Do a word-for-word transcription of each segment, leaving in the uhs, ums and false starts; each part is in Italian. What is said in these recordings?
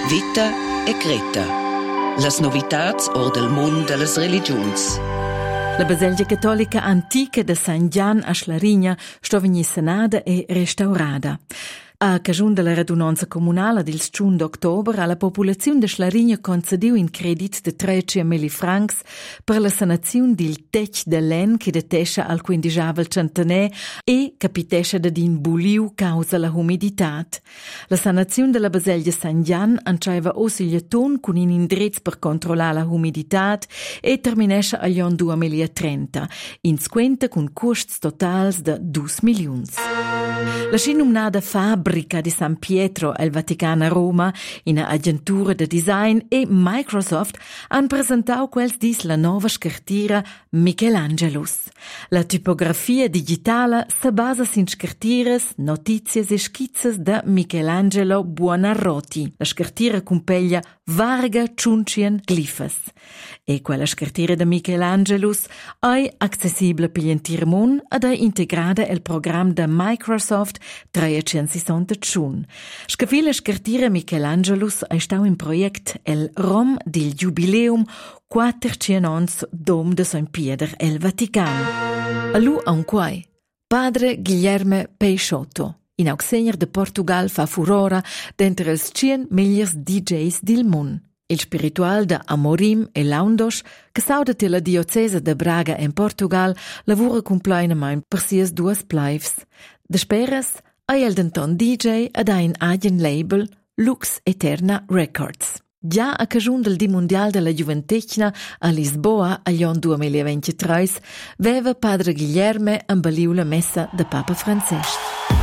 Vita e Creta. Las novitats or del mund de las religiuns. La Baselgia Cattolica antica de San Gian a Schlarigna sto vegni sanada e restaurada. A cagiun della radunanza comunala del stun d'october, alla popolazione de Schlarigna concediu in credit de trece mila francs per la sanazione del tech de len che detescia al quindisciavel centenè e capitescia da din buliu causa la humiditat. La sanazione della Baselgia San Gian anciaiva osigliaton con in indrezz per controllare la humiditat e terminescia agli anni duemilatrenta, in squenta con costs totals de due milioni. La scinumnada fabbrica di San Pietro al Vaticano a Roma, in agentura de design e Microsoft han presentau quels dis la nova scartira Michelangelus. La tipografia digitala se basa sin scartires, notizias e schizzas da Michelangelo Buonarroti. La scartira cumpeglia varga ciuncien glifes. E quella scartira de Michelangelus è accessibile per l'intero mondo ed è integrata al programma de Microsoft trecentosessantaun. Scavila scartira Michelangelus è stato in project el Rom del Jubileum quattrocento anni dom de San Pieder el Vaticano. A lui anquai, padre Guilherme Peixoto, in auxegner de Portugal fa furora d'entre els cien migliors D Js del mund. Il spiritual de Amorim e Laundos, che sauda la diocesa de Braga in Portugal, lavora completamente per sias duas plaivs. De speras, è el denton D J ed ha in agien label Lux Eterna Records. Già a cagiun del Di Mondial della Juventecna a Lisboa agli anni duemilaventitré, veva padre Guilherme embelliu la messa de Papa Francesc.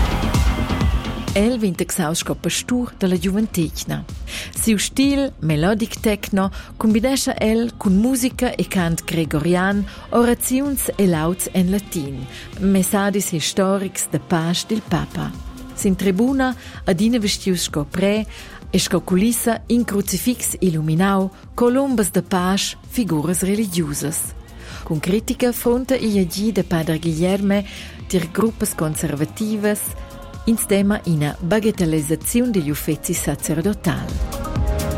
El vint exaus sco pastur della Juventecna. Siu stil, melodic techno, combinascha el cun musica e cant gregorian, oraziuns e lauts en latin, messadis historics de pas del Papa. Sin tribuna adina vestius sco pre e sco culissa in crucifix illuminau, columbas de pas, figuras religiusas. Con critica fronta i agi de padre Guilherme tir gruppas conservativas, in tema ina bagatelizzazione degli uffizi sacerdotali.